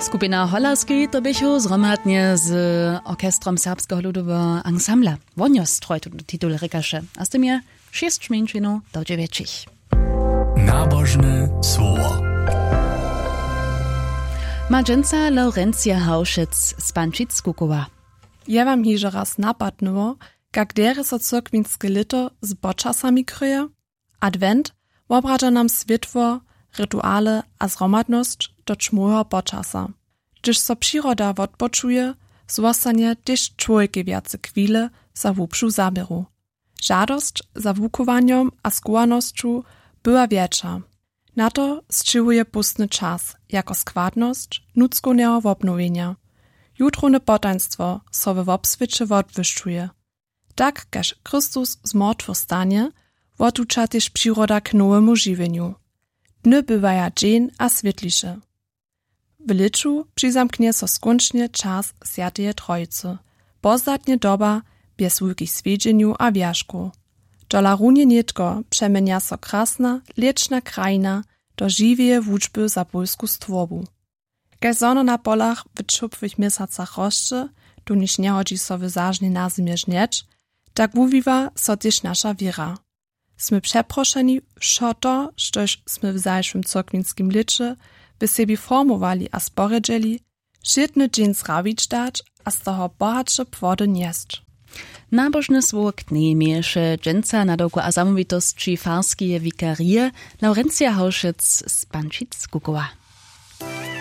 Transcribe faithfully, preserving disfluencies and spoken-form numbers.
Skupina Holarski to bychu zhromadnie z orkestrom Serbskiego Ludowego Ensembla. Wonios trojtu titul rekaše. A z tym je sześć minut do dziewięciu. Nabożne słowo. Madżęca Laurencja Hauszyc z Pančic-Kukowa. Ja wam hiže raz napadnuło, jak dere so cyrkwinskie lito z boczasami kryje. Advent wobradza nam światło, rytuale a zromadność do czmujego boczasa. Gdyż so przyroda odpoczuje, zostanie też człowiek więcej chwile za wupszu zabieru. Żadość za wukowaniem a skłonnością była większa. Na to zczyłuje pustny czas, jako składność nudzkonego obnowienia. Jutrone potaństwo so we obswiecie odwyższuje. Tak, każ Chrystus z mrtwych stanie, otucza też przyroda k nowemu żywieniu. Dny bywaja dzień a świetlisze. W liczu przyzamknie so skończnie czas Świętej Trojicy. Pozdratnie doba bez wielkich swiedzeniu a wierzchu. Do larunie nietko przemienia so krasna, lieczna krajina do żywej wuczby za polsku stworbu. Kaj zono na polach w czupwych miesacach roszczy, tu niż nie chodzi so wyzażnie na zimie żnieć, tak mówiwa so też nasza wiera. Smy przeproszeni wszo to, sztoż smy w zajszym cyrkwinskim liczy by sebi formowali a sporedzeli, szydny dzień zrawić dać, a z toho bohatsze płody nieść. Nabożne słowo kniejmiesze dżęca na doku a zamówitości farskie wikarie Laurencja Hauszyc z Pančic-Kukowa.